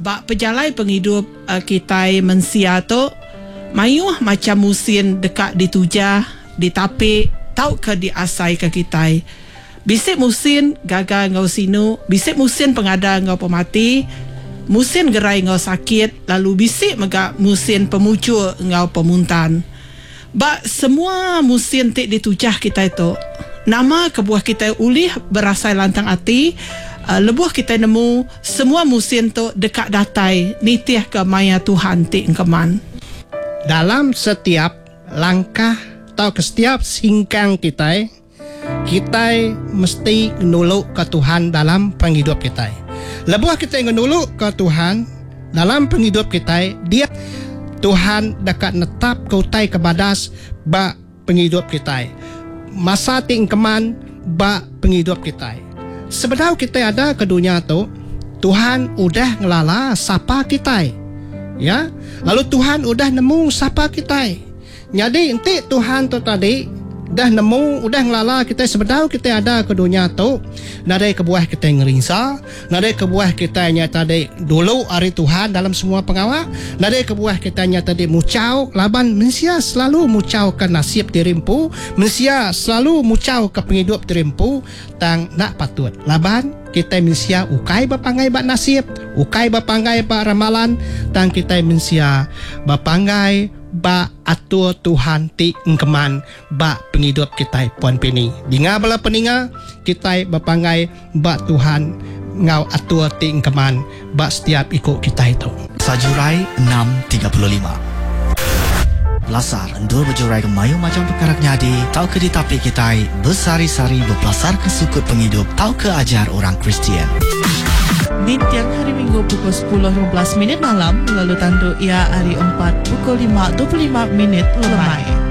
bak pejalai penghidup kita mensia tu mayuh macam musim dekat ditujah, ditapik, tau ke diasai ke kita. Bisik musim gagal ngau sinu, bisik musim pengada ngau pemati, musim gerai ngau sakit, lalu bisik megak musim pemucul ngau pemuntan. Bak semua musim tik ditujah kita itu, nama kebuah kita ulih berasai lantang hati, lebuh kita nemu semua musim tu dekat datai nitiah ke maya Tuhan ti engkeman. Dalam setiap langkah atau ke setiap singkang kita mesti nuluk ke Tuhan dalam penghidup kita. Lebuh kita nuluk ke Tuhan dalam penghidup kita, dia Tuhan dekat netap kautai kebadas ba penghidup kita. Masa ti engkeman ba penghidup kita. Sebenarnya kita ada ke dunia tu, Tuhan udah ngelala sapa kita, ya. Lalu Tuhan udah nemu sapa kita. Jadi enti Tuhan tu tadi dah nemu, udah ngelala kita. Sebenarnya kita ada ke dunia tu, nadai kebuah kita ngeringsa, nadai kebuah kita nya tadi dulu hari Tuhan dalam semua pengawal, nadai kebuah kita nya tadi mucau laban mensia selalu mucau ke nasib dirimpu, mensia selalu mucau ke penghidup dirimpu, tang nak patut laban kita mensia ukai bapangai bak nasib, ukai bapangai bak ramalan, tang kita mensia bapangai ba atur Tuhan ti engkeman ba penghidup kita puan pini. Dinga bala peninga kita bapangai ba Tuhan ngau atur ti engkeman ba setiap ikut kita itu. Sajurai 6.35 Lasar endur berjurai kemayu macam perkara nyadi, tau ke ditapik kita bersari-sari berpelasar ke sukut penghidup, tau ke ajar orang Kristian. Di tiang hari Minggu pukul 10.15 malam, lalu tandu ia hari 4 pukul 5.25 lemai.